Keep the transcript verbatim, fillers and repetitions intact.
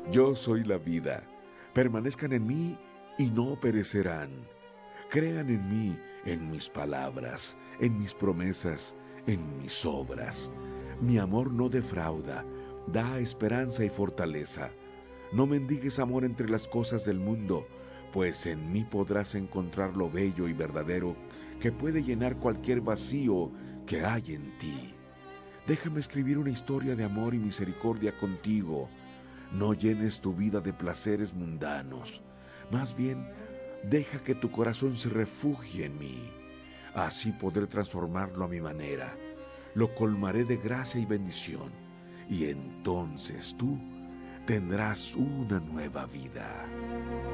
Yo soy la vida. Permanezcan en mí y no perecerán. Crean en mí, en mis palabras, en mis promesas, en mis obras. Mi amor no defrauda, da esperanza y fortaleza. No mendigues amor entre las cosas del mundo, pues en mí podrás encontrar lo bello y verdadero que puede llenar cualquier vacío que hay en ti. Déjame escribir una historia de amor y misericordia contigo. No llenes tu vida de placeres mundanos. Más bien, deja que tu corazón se refugie en mí. Así podré transformarlo a mi manera. Lo colmaré de gracia y bendición. Y entonces tú tendrás una nueva vida.